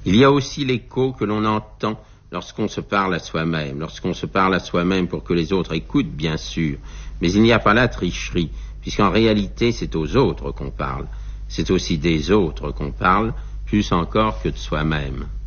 Il y a aussi l'écho que l'on entend lorsqu'on se parle à soi-même. Lorsqu'on se parle à soi-même pour que les autres écoutent, bien sûr. Mais il n'y a pas là tricherie, puisqu'en réalité, c'est aux autres qu'on parle. C'est aussi des autres qu'on parle, plus encore que de soi-même.